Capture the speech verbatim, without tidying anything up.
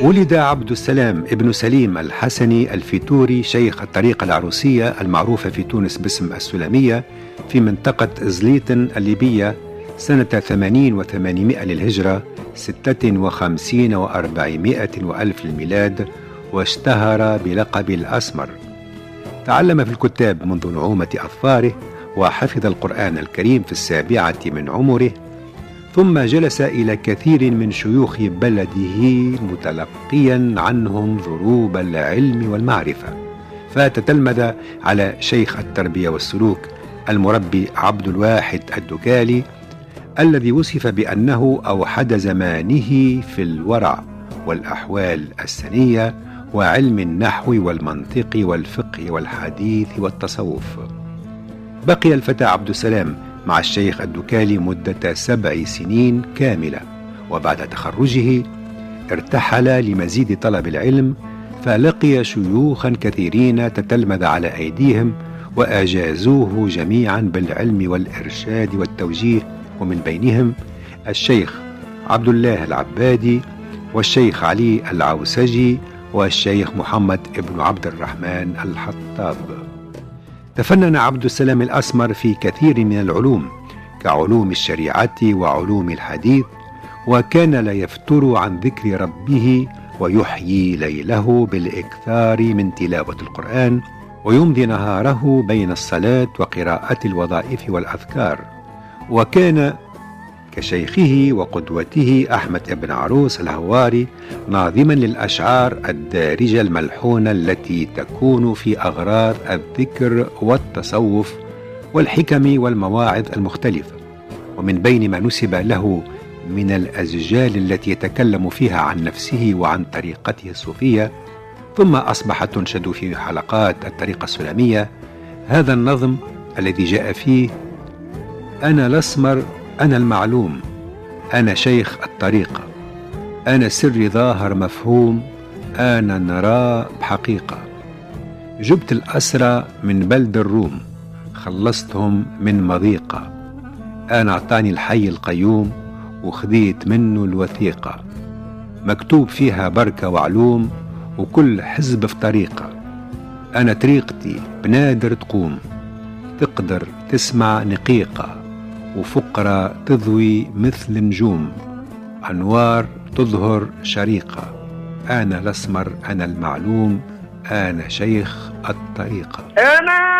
ولد عبد السلام ابن سليم الحسني الفيتوري شيخ الطريقة العروسية المعروفة في تونس باسم السلمية في منطقة زليتن الليبية سنة ثمانين وثمانمائة للهجرة، ستة وخمسين وأربعمائة وألف للميلاد، واشتهر بلقب الأسمر. تعلم في الكتاب منذ نعومة أظفاره، وحفظ القرآن الكريم في السابعة من عمره، ثم جلس إلى كثير من شيوخ بلده متلقيا عنهم ضروب العلم والمعرفة، فتتلمذ على شيخ التربية والسلوك المربي عبد الواحد الدكالي، الذي وصف بأنه أوحد زمانه في الورع والأحوال السنية وعلم النحو والمنطق والفقه والحديث والتصوف. بقي الفتى عبد السلام مع الشيخ الدكالي مدة سبع سنين كاملة، وبعد تخرجه ارتحل لمزيد طلب العلم، فلقي شيوخا كثيرين تتلمذ على أيديهم وأجازوه جميعا بالعلم والإرشاد والتوجيه، ومن بينهم الشيخ عبد الله العبادي والشيخ علي العوسجي والشيخ محمد ابن عبد الرحمن الحطاب. تفنن عبد السلام الأسمر في كثير من العلوم كعلوم الشريعة وعلوم الحديث، وكان لا يفتر عن ذكر ربه ويحيي ليله بالإكثار من تلاوة القرآن، ويمضي نهاره بين الصلاة وقراءة الوظائف والأذكار. وكان كشيخه وقدوته أحمد بن عروس الهواري ناظما للأشعار الدارجة الملحونة التي تكون في أغراض الذكر والتصوف والحكم والمواعظ المختلفة. ومن بين ما نسب له من الأزجال التي يتكلم فيها عن نفسه وعن طريقته الصوفية، ثم أصبحت تنشد في حلقات الطريقة السلمية، هذا النظم الذي جاء فيه: أنا الأسمر، أنا المعلوم، أنا شيخ الطريقة، أنا سر ظاهر مفهوم، أنا نرى بحقيقة، جبت الأسرى من بلد الروم، خلصتهم من مضيقة، أنا أعطاني الحي القيوم وخذيت منه الوثيقة، مكتوب فيها بركة وعلوم وكل حزب في طريقة، أنا طريقتي بنادر تقوم، تقدر تسمع نقيقة، وفقرة تضوي مثل نجوم، أنوار تظهر شريقة، أنا الأسمر، أنا المعلوم، أنا شيخ الطريقة. أنا